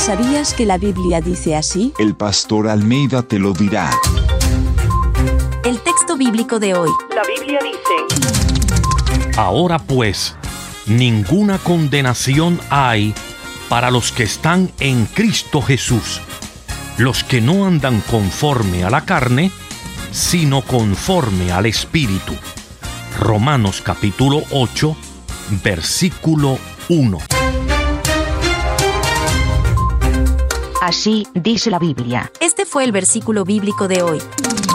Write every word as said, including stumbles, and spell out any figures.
¿Sabías que la Biblia dice así? El pastor Almeida te lo dirá. El texto bíblico de hoy. La Biblia dice: Ahora pues, ninguna condenación hay para los que están en Cristo Jesús, los que no andan conforme a la carne, sino conforme al Espíritu. Romanos capítulo ocho, versículo uno. Así dice la Biblia. Este fue el versículo bíblico de hoy.